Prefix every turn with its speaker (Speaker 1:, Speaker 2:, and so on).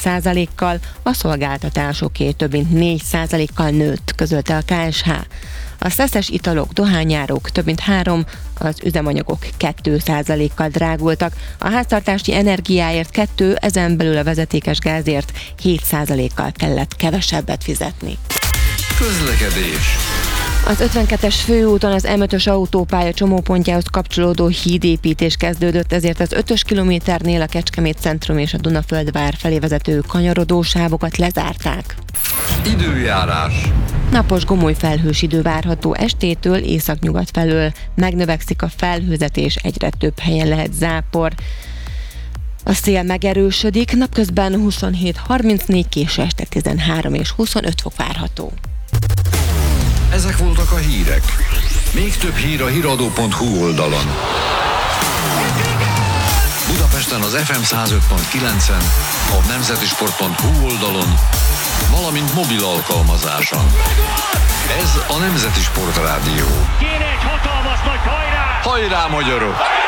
Speaker 1: 2%-kal, a szolgáltatásoké több mint 4%-kal nőtt, közölte a KSH. A szeszes italok, dohányárok több mint 3%, az üzemanyagok 2%-kal drágultak, a háztartási energiáért 2%, ezen belül a vezetékes gázért 7%-kal kellett kevesebbet fizetni.
Speaker 2: Közlekedés.
Speaker 1: Az 52-es főúton az M5-ös autópálya csomópontjához kapcsolódó hídépítés kezdődött, ezért az 5-ös kilométernél a Kecskemét centrum és a Dunaföldvár felé vezető kanyarodósávokat lezárták.
Speaker 2: Időjárás.
Speaker 1: Napos gomoly felhős idő várható estétől északnyugat felől, megnövekszik a felhőzet és egyre több helyen lehet zápor. A szél megerősödik, napközben 27-34, késő este 13 és 25 fok várható.
Speaker 2: Ezek voltak a hírek. Még több hír a hiradó.hu oldalon. Budapesten az FM 105.9-en, a nemzetisport.hu oldalon, valamint mobil alkalmazáson. Ez a Nemzeti Sport Rádió.
Speaker 3: Kéne egy hatalmas nagy hajrá!
Speaker 2: Hajrá, magyarok!